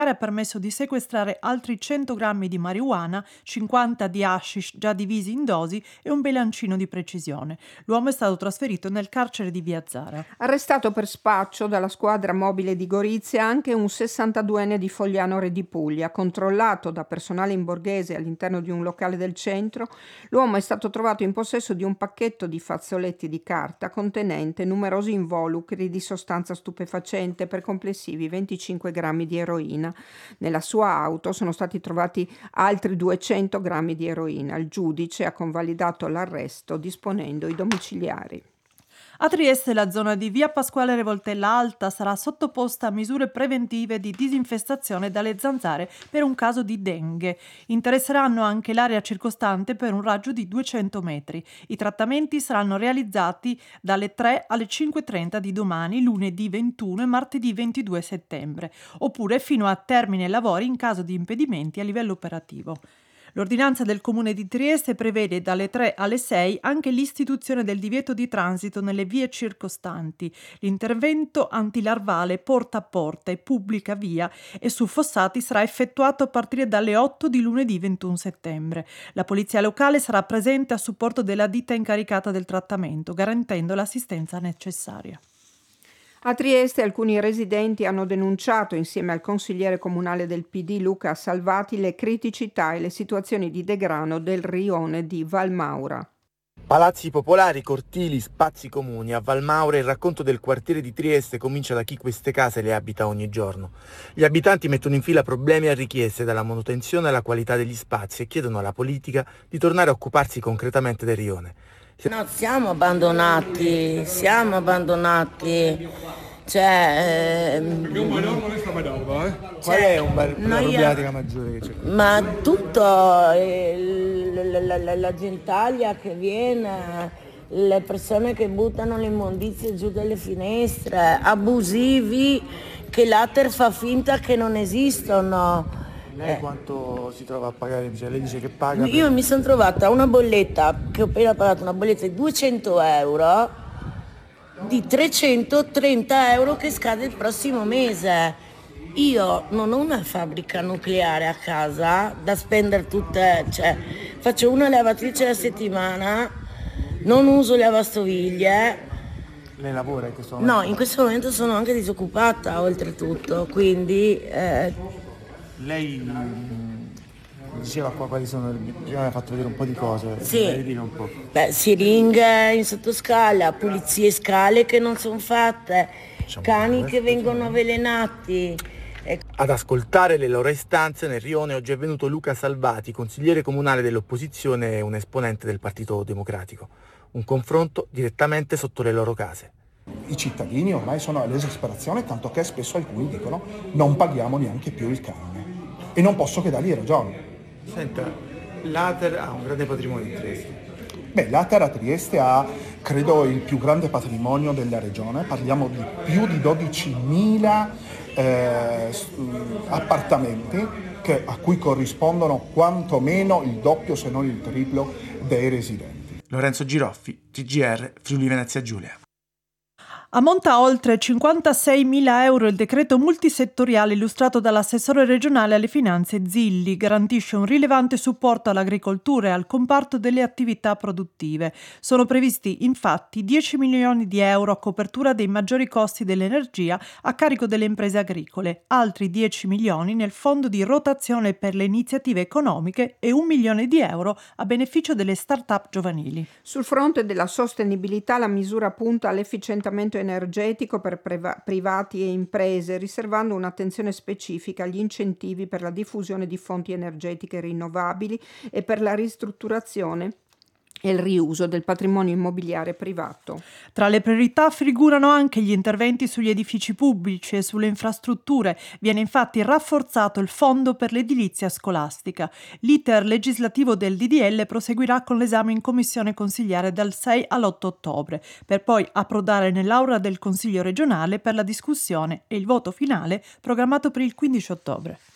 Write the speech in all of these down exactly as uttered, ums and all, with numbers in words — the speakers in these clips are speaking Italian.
ha permesso di sequestrare altri cento grammi di marijuana, cinquanta di hashish già divisi in dosi e un bilancino di precisione. L'uomo è stato trasferito nel carcere di Via Zara. Arrestato per spaccio dalla squadra mobile di Gorizia anche un sessantaduenne di Fogliano Re di Puglia. Controllato da personale in borghese all'interno di un locale del centro, l'uomo è stato trovato in possesso di un pacchetto di fazzoletti di carta contenente numerosi involucri di sostanza stupefacente per complessivi venticinque grammi di eroina. Nella sua auto sono stati trovati altri duecento grammi di eroina. Il giudice ha convalidato l'arresto disponendo i domiciliari. A Trieste la zona di via Pasquale Revoltella Alta sarà sottoposta a misure preventive di disinfestazione dalle zanzare per un caso di dengue. Interesseranno anche l'area circostante per un raggio di duecento metri. I trattamenti saranno realizzati dalle tre alle cinque e trenta di domani, lunedì ventuno e martedì ventidue settembre, oppure fino a termine lavori in caso di impedimenti a livello operativo. L'ordinanza del Comune di Trieste prevede dalle tre alle sei anche l'istituzione del divieto di transito nelle vie circostanti, l'intervento antilarvale porta a porta e pubblica via e su fossati sarà effettuato a partire dalle otto di lunedì ventuno settembre. La polizia locale sarà presente a supporto della ditta incaricata del trattamento, garantendo l'assistenza necessaria. A Trieste alcuni residenti hanno denunciato insieme al consigliere comunale del P D Luca Salvati le criticità e le situazioni di degrano del rione di Valmaura. Palazzi popolari, cortili, spazi comuni. A Valmaura il racconto del quartiere di Trieste comincia da chi queste case le abita ogni giorno. Gli abitanti mettono in fila problemi e richieste dalla manutenzione alla qualità degli spazi e chiedono alla politica di tornare a occuparsi concretamente del rione. No, siamo abbandonati, siamo abbandonati. Cioè, ehm, Qual è un bel, la noi- problematica maggiore che c'è? ma tutto, eh, la, la- la- la gentaglia che viene, le persone che buttano le immondizie giù dalle finestre, abusivi che l'Ater fa finta che non esistono. Lei quanto si trova a pagare? Cioè, lei dice che paga? Io mi sono trovata una bolletta, che ho appena pagato una bolletta di duecento euro, di trecentotrenta euro che scade il prossimo mese. Io non ho una fabbrica nucleare a casa da spendere tutte, cioè faccio una lavatrice alla settimana, non uso lavastoviglie. Lei lavora in questo momento? No, in questo momento sono anche disoccupata oltretutto, quindi eh, Lei mh, diceva qua quali sono, prima aveva fatto vedere un po' di cose, Sì. vorrei dire un po'. beh, siringhe in sottoscala, pulizie scale che non sono fatte, Facciamo cani questo, che vengono avvelenati. E Ad ascoltare le loro istanze nel rione oggi è venuto Luca Salvati, consigliere comunale dell'opposizione e un esponente del Partito Democratico. Un confronto direttamente sotto le loro case. I cittadini ormai sono all'esasperazione, tanto che spesso alcuni dicono non paghiamo neanche più il canone. E non posso che dargli ragione. Senta, l'Ater ha un grande patrimonio in Trieste. Beh, l'Ater a Trieste ha, credo, il più grande patrimonio della regione. Parliamo di più di dodicimila eh, s- appartamenti che- a cui corrispondono quantomeno il doppio, se non il triplo, dei residenti. Lorenzo Giroffi, T G R, Friuli Venezia Giulia. Ammonta a oltre cinquantaseimila euro il decreto multisettoriale illustrato dall'assessore regionale alle finanze Zilli. Garantisce un rilevante supporto all'agricoltura e al comparto delle attività produttive. Sono previsti infatti dieci milioni di euro a copertura dei maggiori costi dell'energia a carico delle imprese agricole, altri dieci milioni nel fondo di rotazione per le iniziative economiche e un milione di euro a beneficio delle start-up giovanili. Sul fronte della sostenibilità la misura punta all'efficientamento energetico per preva- privati e imprese, riservando un'attenzione specifica agli incentivi per la diffusione di fonti energetiche rinnovabili e per la ristrutturazione e il riuso del patrimonio immobiliare privato. Tra le priorità figurano anche gli interventi sugli edifici pubblici e sulle infrastrutture. Viene infatti rafforzato il fondo per l'edilizia scolastica. L'iter legislativo del D D L proseguirà con l'esame in commissione consigliare dal sei all'otto ottobre, per poi approdare nell'aula del Consiglio regionale per la discussione e il voto finale programmato per il quindici ottobre.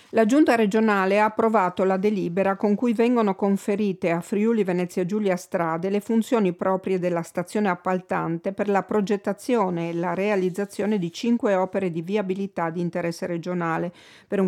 La Giunta regionale ha approvato la delibera con cui vengono conferite a Friuli Venezia Giulia Strade le funzioni proprie della stazione appaltante per la progettazione e la realizzazione di cinque opere di viabilità di interesse regionale per un